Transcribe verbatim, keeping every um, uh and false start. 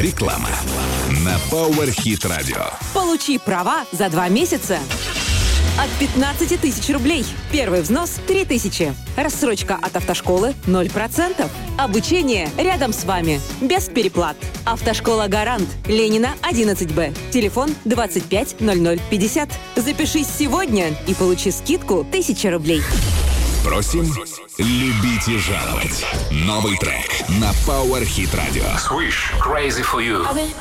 Реклама на Power Hit Radio. Получи права за два месяца от пятнадцать тысяч рублей. Первый взнос – три тысячи. Рассрочка от автошколы – ноль процентов. Обучение рядом с вами. Без переплат. Автошкола «Гарант». Ленина, одиннадцать Б. Телефон двадцать пять ноль ноль пятьдесят. Запишись сегодня и получи скидку тысяча рублей. Просим любить и жаловать. Новый трек на Power Hit Radio. Swish, Crazy for You.